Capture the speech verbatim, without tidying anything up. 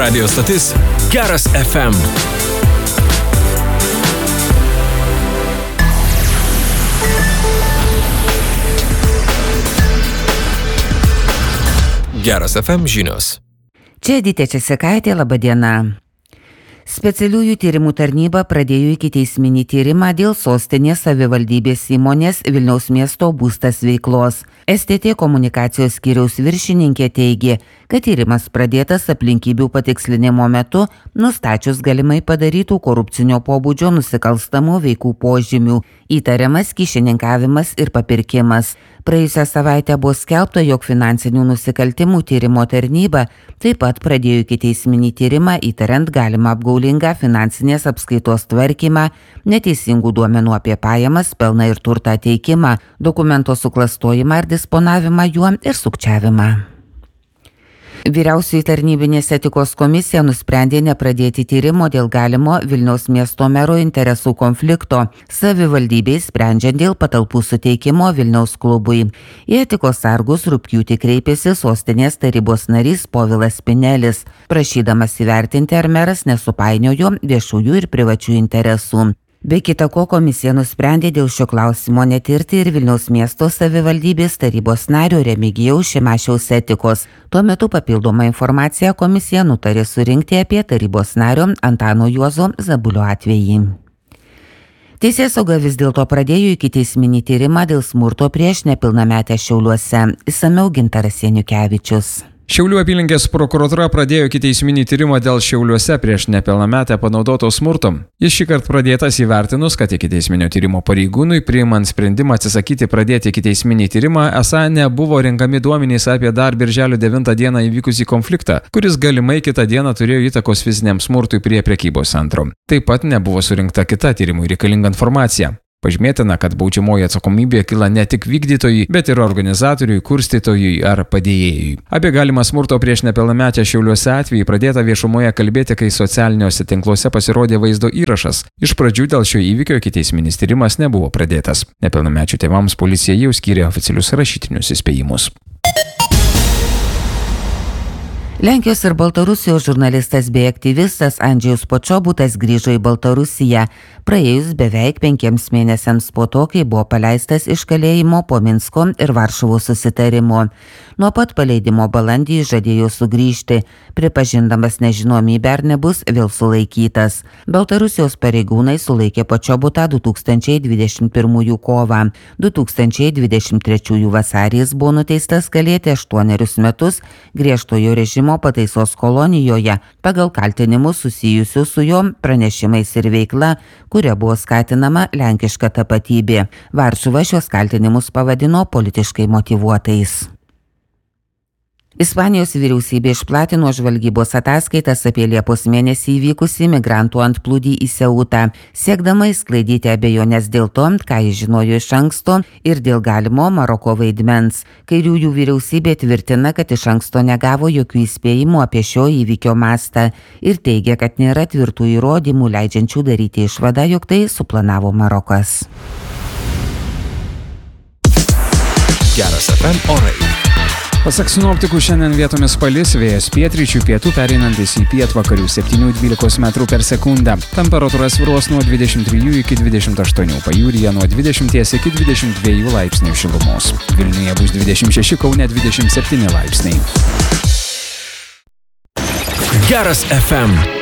Radio stotis Geras F M. Geras F M žinios. Čia Edita Česikaitė, laba diena. Specialiųjų tyrimų tarnyba pradėjo ikiteisminį tyrimą dėl sostinės savivaldybės įmonės Vilniaus miesto būstas veiklos. S T T komunikacijos skyriaus viršininkė teigė, kad tyrimas pradėtas aplinkybių patikslinimo metu, nustačius galimai padarytų korupcinio pobūdžio nusikalstamų veikų požymių, įtariamas kyšininkavimas ir papirkimas. Praėjusią savaitę buvo skelbta, jog finansinių nusikaltimų tyrimo tarnyba taip pat pradėjo ikiteisminį tyrimą įtariant galimą apgaulingą finansinės apskaitos tvarkymą, neteisingų duomenų apie pajamas, pelną ir turtą teikimą, dokumento suklastojimą ir disponavimą juo ir sukčiavimą. Vyriausioji tarnybinės etikos komisija nusprendė nepradėti tyrimo dėl galimo Vilniaus miesto mero interesų konflikto savivaldybei sprendžiant dėl patalpų suteikimo Vilniaus klubui. Į etikos sargus rugpjūtį kreipėsi sostinės tarybos narys Povilas Pinelis, prašydamas įvertinti, ar meras nesupainiojo viešųjų ir privačių interesų. Be kita ko, komisija nusprendė dėl šio klausimo netirti ir Vilniaus miesto savivaldybės tarybos nario Remigijaus Šimašiaus etikos. Tuo metu papildomą informaciją komisija nutarė surinkti apie tarybos nario Antano Juozo Zabulio atvejį. Teisėsauga vis dėlto pradėjo ikiteisminį tyrimą dėl smurto prieš nepilnametę Šiauliuose. Išsamiau Gintaras Janukevičius. Šiaulių apylinkės prokuratūra pradėjo ikiteisminį tyrimą dėl Šiauliuose prieš nepilnametę panaudoto smurto. Jis šįkart pradėtas įvertinus, kad ikiteisminio tyrimo pareigūnui priimant sprendimą atsisakyti pradėti ikiteisminį tyrimą esą nebuvo renkami duomenys apie dar birželio devintą dieną įvykusį konfliktą, kuris galimai kitą dieną turėjo įtakos fiziniam smurtui prie prekybos centro. Taip pat nebuvo surinkta kita tyrimui reikalinga informacija. Pažymėtina, kad baudžiamoji atsakomybė kyla ne tik vykdytojui, bet ir organizatoriui, kurstytojui ar padėjėjui. Apie galimą smurto prieš nepilnametę Šiauliuose atvejį pradėta viešumoje kalbėti, kai socialiniuose tinkluose pasirodė vaizdo įrašas. Iš pradžių dėl šio įvykio ikiteisminis tyrimas nebuvo pradėtas. Nepilnamečių tėvams policija jau skyrė oficialius rašytinius įspėjimus. Lenkijos ir Baltarusijos žurnalistas bei aktyvistas Andžejus Počobutas grįžo į Baltarusiją praėjus beveik penkiems mėnesiams po to, kai buvo paleistas iš kalėjimo po Minsko ir Varšuvos susitarimo. Nuo pat paleidimo balandį žadėjo sugrįžti, pripažindamas nežinomybę, ar nebus vėl sulaikytas. Baltarusijos pareigūnai sulaikė Počobutą du tūkstančiai dvidešimt pirmųjų kovą. du tūkstančiai dvidešimt trečiųjų vasarį jis buvo nuteistas kalėti aštuonerius metus griežtojo režimo pataisos kolonijoje pagal kaltinimus susijusius su jo pranešimais ir veikla, kuria buvo skatinama lenkiška tapatybė. Varšuva šios kaltinimus pavadino politiškai motyvuotais. Ispanijos vyriausybė išplatino žvalgybos ataskaitas apie Liepos mėnesį įvykusį migrantų antplūdį į Seutą, siekdama išsklaidyti abejonės dėl to, ką jis žinojo iš anksto ir dėl galimo Maroko vaidmens. Kairiųjų vyriausybė tvirtina, kad iš anksto negavo jokių įspėjimų apie šio įvykio mastą ir teigia, kad nėra tvirtų įrodymų leidžiančių daryti išvadą, jog tai suplanavo Marokas. Geras F M orai. Pasak sinoptikų, šiandien vietomis palis, vėjas pietryčių pietų pereinantis į pietvakarių septynių dvylikos metrų per sekundę. Temperatūra svyruos nuo dvidešimt trijų iki dvidešimt aštuonių, pajūryje nuo dvidešimt iki dvidešimt dviejų laipsnių šilumos. Vilniuje bus dvidešimt šeši, Kaune dvidešimt septyni laipsniai. Geras F M.